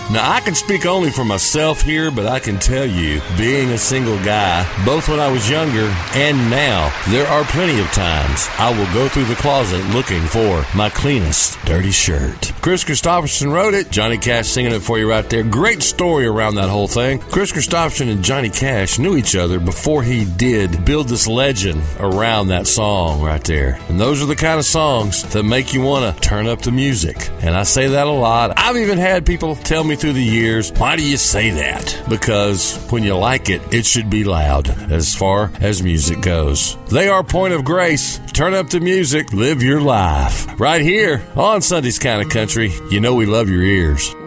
Now, I can speak only for myself here, but I can tell you, being a single guy, both when I was younger and now, there are plenty of times I will go through the closet looking for my cleanest dirty shirt. Chris Christopherson wrote it. Johnny Cash singing it for you right there. Great story around that whole thing. Chris Christopherson and Johnny Cash knew each other before he did build this legend around that song right there. And those are the kind of songs that make you want to turn up the music. And I say that a lot. I've even had people tell me through the years, why do you say that? Because when you like it, it should be loud as far as music goes. They are Point of Grace. Turn up the music, live your life. Right here on Sunday's Kind of Country. You know we love your ears.